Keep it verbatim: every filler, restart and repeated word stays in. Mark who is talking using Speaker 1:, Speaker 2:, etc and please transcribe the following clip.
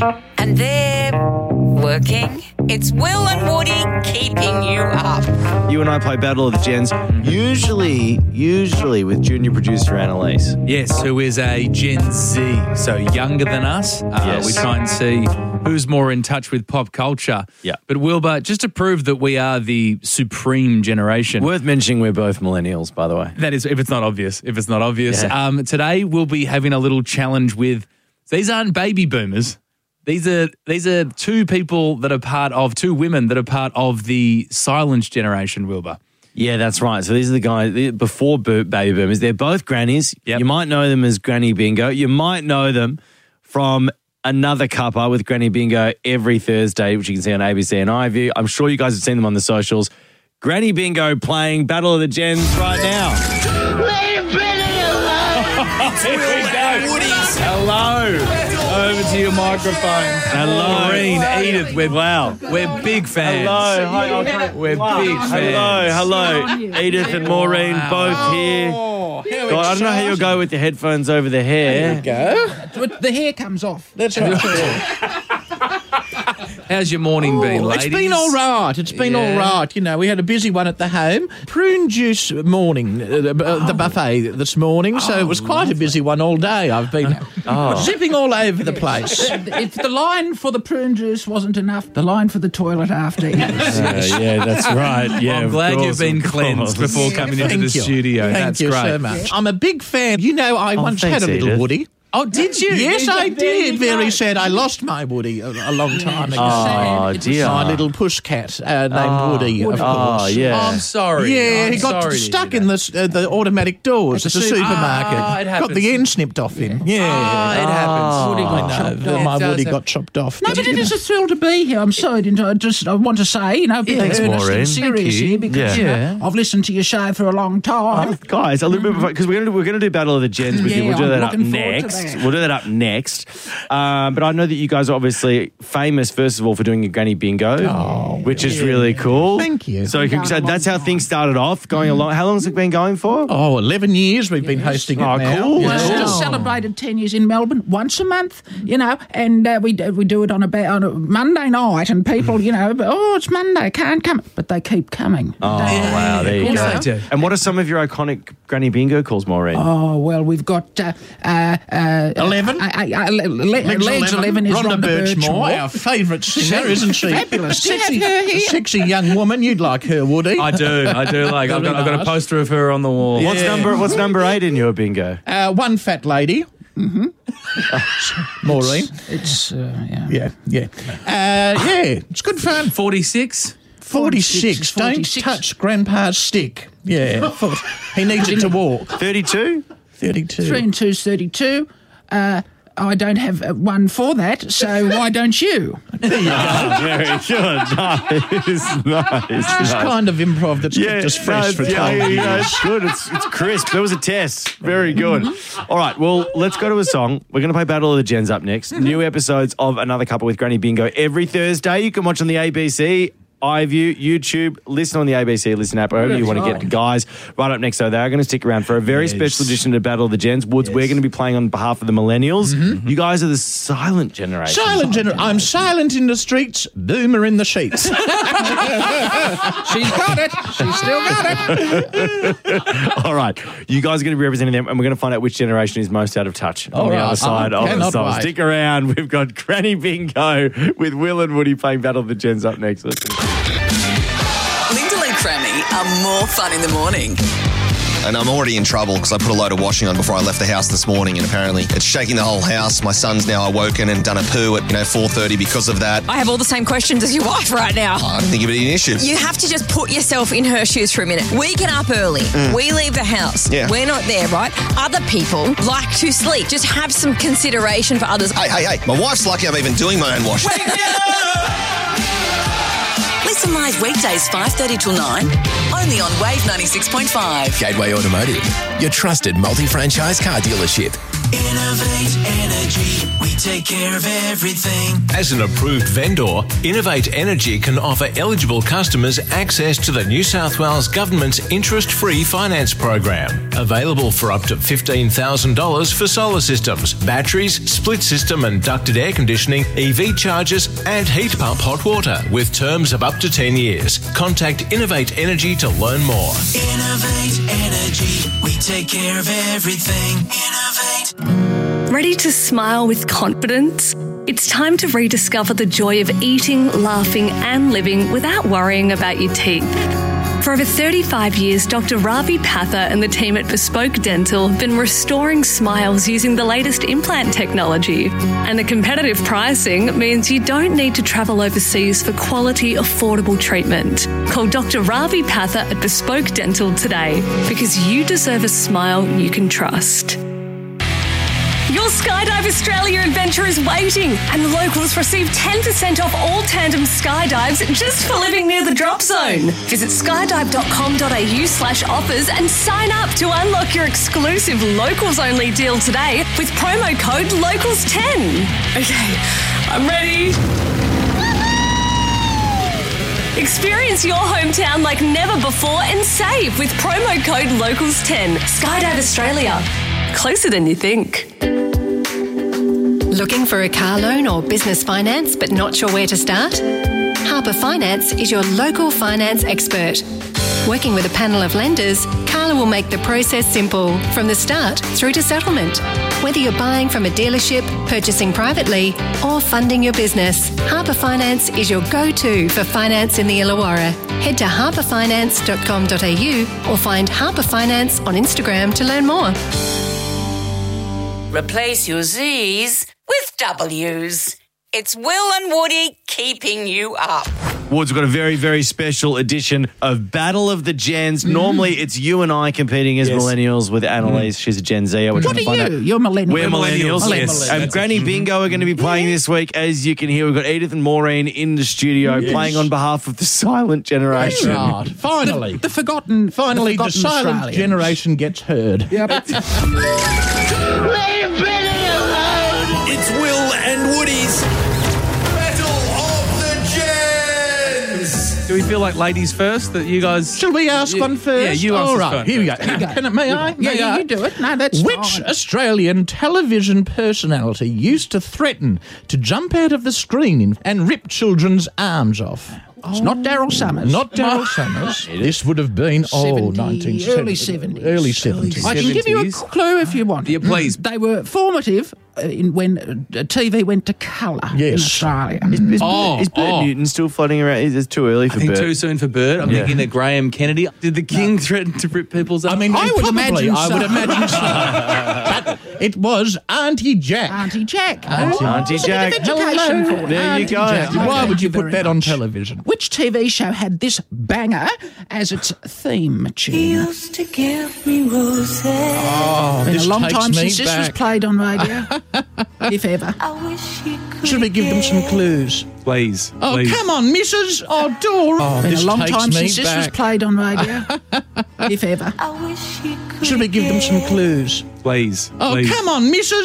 Speaker 1: And they're working. It's Will and Woody keeping you up.
Speaker 2: You and I play Battle of the Gens, usually, usually with junior producer Annalise.
Speaker 3: Yes, who is a Gen Z, so younger than us. Uh,
Speaker 2: Yes.
Speaker 3: We try and see who's more in touch with pop culture.
Speaker 2: Yeah.
Speaker 3: But Wilbur, just to prove that we are the supreme generation.
Speaker 2: Worth mentioning we're both millennials, by the way.
Speaker 3: That is, if it's not obvious, if it's not obvious.
Speaker 2: Yeah.
Speaker 3: Um, today we'll be having a little challenge with, these aren't baby boomers. These are these are two people that are part of, two women that are part of the silent generation, Wilbur.
Speaker 2: Yeah, that's right. So these are the guys the- before bo- baby boomers. They're both grannies.
Speaker 3: Yep.
Speaker 2: You might know them as Granny Bingo. You might know them from another cuppa with Granny Bingo every Thursday, which you can see on A B C and iView. I'm sure you guys have seen them on the socials. Granny Bingo playing Battle of the Gens right now.
Speaker 4: Leave Benny alone!
Speaker 2: Here we go. Hello.
Speaker 3: Over to your microphone.
Speaker 2: Hello.
Speaker 3: Maureen, Edith, we're,
Speaker 2: Wow.
Speaker 3: we're big fans.
Speaker 2: Hello. Hi, Audrey.
Speaker 3: We're big fans.
Speaker 2: Hello. Hello. Edith and Maureen both here. God, I don't know how you'll go with your headphones over the hair.
Speaker 5: Go. The hair comes off. That's right.
Speaker 3: How's your morning been,
Speaker 5: Oh,
Speaker 3: ladies?
Speaker 5: it's been all right. It's been
Speaker 3: Yeah.
Speaker 5: all right. You know, we had a busy one at the home. Prune juice morning, uh, the, uh, the buffet this morning, so it was quite a busy one all day. I've been zipping all over the place.
Speaker 6: If the line for the prune juice wasn't enough, the line for the toilet after.
Speaker 2: Uh, yeah, that's right. Yeah,
Speaker 3: I'm
Speaker 2: of
Speaker 3: glad
Speaker 2: course,
Speaker 3: you've been
Speaker 2: of
Speaker 3: cleansed
Speaker 2: course.
Speaker 3: before coming into
Speaker 5: Thank
Speaker 3: the
Speaker 5: you.
Speaker 3: studio.
Speaker 5: Thank
Speaker 3: That's
Speaker 5: you
Speaker 3: great.
Speaker 5: so much. I'm a big fan. You know, I once
Speaker 2: thanks,
Speaker 5: had a little
Speaker 2: Edith.
Speaker 5: Woody.
Speaker 3: Oh, did you?
Speaker 5: Yes,
Speaker 3: Did
Speaker 5: I
Speaker 3: you? There
Speaker 5: did.
Speaker 3: you
Speaker 5: Very
Speaker 3: go.
Speaker 5: sad. I lost my Woody a, a long time ago.
Speaker 2: Oh, dear.
Speaker 5: My little push cat uh, named Woody, of
Speaker 2: Oh,
Speaker 5: course.
Speaker 2: yeah.
Speaker 3: I'm sorry.
Speaker 5: Yeah,
Speaker 3: I'm
Speaker 5: he got
Speaker 3: sorry to
Speaker 5: stuck
Speaker 3: hear
Speaker 5: in
Speaker 3: that.
Speaker 5: the uh, the automatic doors at the
Speaker 3: super-
Speaker 5: supermarket.
Speaker 3: Ah, it
Speaker 5: got
Speaker 3: happens.
Speaker 5: the end snipped off him. Yeah,
Speaker 3: Ah, it happens.
Speaker 6: Woody got
Speaker 5: I know.
Speaker 6: chopped
Speaker 5: the-
Speaker 6: off.
Speaker 5: My
Speaker 3: It does
Speaker 5: Woody
Speaker 3: happen.
Speaker 5: got chopped off.
Speaker 6: No, but it is a thrill to be here. I'm sorry, didn't I? I just I want to say, you know, a bit
Speaker 2: Thanks,
Speaker 6: earnest
Speaker 2: Maureen.
Speaker 6: and serious
Speaker 2: Thank you.
Speaker 6: here because
Speaker 2: Yeah.
Speaker 6: you know,
Speaker 3: Yeah.
Speaker 6: I've listened to your show for a long time.
Speaker 2: Guys, a little bit because we're gonna we're gonna do Battle of the Gens with you.
Speaker 6: Yeah,
Speaker 2: We'll do
Speaker 6: I'm
Speaker 2: that up
Speaker 6: looking forward to
Speaker 2: next.
Speaker 6: that.
Speaker 2: We'll do that up next. Um, but I know that you guys are obviously famous, first of all, for doing your Granny Bingo, which is really cool.
Speaker 5: Thank you.
Speaker 2: So,
Speaker 6: Been
Speaker 2: so
Speaker 6: going a
Speaker 2: that's
Speaker 6: long
Speaker 2: how things started off, going
Speaker 6: Mm.
Speaker 2: along. How long has it been going for?
Speaker 5: Oh, eleven years we've been hosting it
Speaker 2: Oh,
Speaker 5: now.
Speaker 2: cool.
Speaker 5: Yeah.
Speaker 6: Well,
Speaker 2: Yeah.
Speaker 6: just celebrated ten years in Melbourne once a month, you know, and uh, we do, we do it on a, ba- on a Monday night, and people, you know, oh, it's Monday, can't come, but they keep coming.
Speaker 2: Oh, wow, there you
Speaker 6: Of
Speaker 2: go.
Speaker 6: course
Speaker 3: they do.
Speaker 2: And what are some of your iconic Granny Bingo calls, Maureen?
Speaker 6: Oh, well, we've got uh, uh, uh,
Speaker 5: Eleven?
Speaker 6: Uh, uh, uh, le- le- Legs eleven is
Speaker 5: Rhonda,
Speaker 6: Rhonda
Speaker 5: Birchmore,
Speaker 6: Birchmore.
Speaker 5: our favourite singer, isn't she?
Speaker 6: Fabulous. Do you
Speaker 5: Sexy,
Speaker 6: have her here?
Speaker 5: sexy young woman. You'd like her, Woody.
Speaker 3: I do. I do like. I've got, I've got a
Speaker 5: nice.
Speaker 3: poster of her on the wall.
Speaker 2: What's number What's number eight in your bingo?
Speaker 5: Uh, one fat lady. Mm-hmm. Maureen.
Speaker 6: It's, uh, yeah.
Speaker 5: Yeah, yeah. Uh, yeah, it's good fun.
Speaker 3: forty-six?
Speaker 5: forty-six. Don't
Speaker 6: forty-six.
Speaker 5: touch Grandpa's stick. Yeah. For- he needs it to walk.
Speaker 2: Thirty-two.
Speaker 5: thirty-two.
Speaker 6: Three and two's thirty-two. Uh, I don't have uh, one for that, so why don't you?
Speaker 2: Very good. Nice, nice,
Speaker 5: It's
Speaker 2: nice.
Speaker 5: kind of improv that's kept us fresh for
Speaker 2: yeah,
Speaker 5: twelve
Speaker 2: yeah,
Speaker 5: years.
Speaker 2: yeah, it's good. It's, it's crisp. That was a test. Very good. All right, well, let's go to a song. We're going to play Battle of the Gens up next. New episodes of Another Couple with Granny Bingo every Thursday. You can watch on the A B C, iView, YouTube, listen on the A B C Listen app, wherever you want to get the guys. Right up next, though, they are going to stick around for a very
Speaker 3: Yes.
Speaker 2: special edition of Battle of the Gens. Woods, we're going to be playing on behalf of the millennials. You guys are the silent generation.
Speaker 5: Silent gener- I'm silent in the streets, boomer in the sheets.
Speaker 6: She's got it. She's still got it.
Speaker 2: All right, you guys are going to be representing them, and we're going to find out which generation is most out of touch on
Speaker 5: All
Speaker 2: the
Speaker 5: right.
Speaker 2: other side
Speaker 5: I
Speaker 2: of the
Speaker 5: cannot
Speaker 2: song.
Speaker 5: wait.
Speaker 2: Stick around. We've got Granny Bingo with Will and Woody playing Battle of the Gens up next. Listen.
Speaker 1: Lyndall and Crammy are more fun in the morning.
Speaker 7: And I'm already in trouble because I put a load of washing on before I left the house this morning, and apparently it's shaking the whole house. My son's now awoken and done a poo at, you know, four thirty because of that.
Speaker 8: I have all the same questions as your wife right now.
Speaker 7: I don't think it'd be an issue.
Speaker 8: You have to just put yourself in her shoes for a minute. We get up early. We leave the house.
Speaker 7: Yeah.
Speaker 8: We're not there, right? Other people like to sleep. Just have some consideration for others.
Speaker 7: Hey, hey, hey, my wife's lucky I'm even doing my own washing.
Speaker 1: Listen live weekdays five thirty till nine, only on Wave ninety-six point five.
Speaker 9: Gateway Automotive, your trusted multi-franchise car dealership. Innovate Energy, we take care of everything.
Speaker 10: As an approved vendor, Innovate Energy can offer eligible customers access to the New South Wales Government's interest-free finance program. Available for up to fifteen thousand dollars for solar systems, batteries, split system and ducted air conditioning, E V chargers and heat pump hot water with terms of up to ten years. Contact Innovate Energy to learn more.
Speaker 9: Innovate Energy, we take care of everything. Innovate.
Speaker 11: Ready to smile with confidence? It's time to rediscover the joy of eating, laughing and living without worrying about your teeth. For over thirty-five years, Doctor Ravi Patha and the team at Bespoke Dental have been restoring smiles using the latest implant technology. And the competitive pricing means you don't need to travel overseas for quality, affordable treatment. Call Doctor Ravi Patha at Bespoke Dental today because you deserve a smile you can trust. Your Skydive Australia adventure is waiting, and locals receive ten percent off all tandem skydives just for living near the drop zone. Visit skydive.com.au slash offers and sign up to unlock your exclusive locals-only deal today with promo code locals ten. Okay, I'm ready. Experience your hometown like never before and save with promo code locals ten. Skydive Australia. Closer than you think.
Speaker 12: Looking for a car loan or business finance but not sure where to start? Harper Finance is your local finance expert. Working with a panel of lenders, Carla will make the process simple from the start through to settlement. Whether you're buying from a dealership, purchasing privately or funding your business, Harper Finance is your go-to for finance in the Illawarra. Head to harper finance dot com dot a u or find Harper Finance on Instagram to learn more.
Speaker 1: Replace your Z's with W's. It's Will and Woody keeping you up.
Speaker 2: Woods, we've got a very, very special edition of Battle of the Gens. Mm-hmm. Normally, it's you and I competing as yes. millennials with Annalise. Mm-hmm. She's a Gen Z.
Speaker 6: What are you? Out. You're millennials.
Speaker 2: We're millennials. millennials. Yes. And Granny mm-hmm. Bingo are going to be playing yeah. this week. As you can hear, we've got Edith and Maureen in the studio yes. playing on behalf of the silent generation.
Speaker 5: Right. Finally.
Speaker 6: The, the forgotten
Speaker 5: Finally,
Speaker 6: the, forgotten
Speaker 5: the silent
Speaker 6: Australians.
Speaker 5: generation gets heard.
Speaker 6: Yep.
Speaker 9: It's Will and Woody's Battle of the Gens.
Speaker 3: Do we feel like ladies first? That you guys...
Speaker 5: Shall we ask
Speaker 3: you,
Speaker 5: one first?
Speaker 3: Yeah, you ask
Speaker 5: All
Speaker 3: us
Speaker 5: right,
Speaker 3: first.
Speaker 5: here we go. Here we go. Can it, may I? May
Speaker 6: yeah,
Speaker 5: I?
Speaker 6: you do it. No, that's
Speaker 5: Which
Speaker 6: fine.
Speaker 5: Australian television personality used to threaten to jump out of the screen and rip children's arms off?
Speaker 6: It's not Daryl Summers.
Speaker 5: Not Daryl Summers. This would have been, oh, nineteen seventy.
Speaker 6: Early seventies.
Speaker 5: Early seventies.
Speaker 6: I can give you a clue if you want.
Speaker 3: Yeah, please.
Speaker 6: They were formative uh, in when uh, T V went to colour
Speaker 5: yes.
Speaker 6: in Australia.
Speaker 2: Is, is,
Speaker 3: oh,
Speaker 2: is Bert
Speaker 3: oh.
Speaker 2: Newton still floating around? Is it too early for
Speaker 3: I think
Speaker 2: Bert?
Speaker 3: too soon for Bert. I'm
Speaker 2: Yeah.
Speaker 3: thinking of Graham Kennedy. Did the King no. threaten to rip people's arms?
Speaker 5: I mean,
Speaker 6: I would
Speaker 5: probably,
Speaker 6: imagine
Speaker 5: I
Speaker 6: so.
Speaker 5: would imagine so. But it was Auntie Jack.
Speaker 6: Auntie Jack.
Speaker 2: Auntie, Auntie Jack.
Speaker 6: Education for
Speaker 2: There
Speaker 6: Auntie
Speaker 2: you go.
Speaker 6: Jack.
Speaker 5: Why
Speaker 6: Thank
Speaker 5: would you put
Speaker 6: very
Speaker 5: that on
Speaker 6: much.
Speaker 5: television?
Speaker 6: Which T V show had this banger as its theme tune?
Speaker 9: Used to give me roses.
Speaker 5: Oh,
Speaker 6: Been
Speaker 5: this
Speaker 6: a long
Speaker 5: takes
Speaker 6: time
Speaker 5: me
Speaker 6: since this
Speaker 5: back.
Speaker 6: was played on radio, if ever.
Speaker 9: I wish you could
Speaker 5: Should we give them some clues?
Speaker 3: Please.
Speaker 5: Oh,
Speaker 3: please.
Speaker 5: come on, Missus Oh, Dora. Oh,
Speaker 6: Been
Speaker 5: this
Speaker 6: a long
Speaker 5: takes
Speaker 6: time
Speaker 5: me
Speaker 6: since this
Speaker 5: back.
Speaker 6: was played on radio, if ever.
Speaker 9: I wish you could
Speaker 5: Should we give them some clues?
Speaker 3: Please.
Speaker 5: Oh,
Speaker 3: please.
Speaker 5: come on, Missus